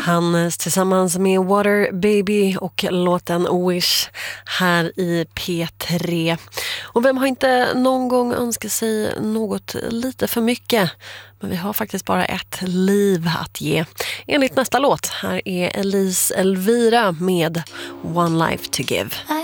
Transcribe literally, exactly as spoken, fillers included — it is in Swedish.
Hannes tillsammans med Water Baby och låten Wish här i P tre. Och vem har inte någon gång önskat sig något lite för mycket? Men vi har faktiskt bara ett liv att ge. Enligt nästa låt, här är Elise Elvira med One Life to Give.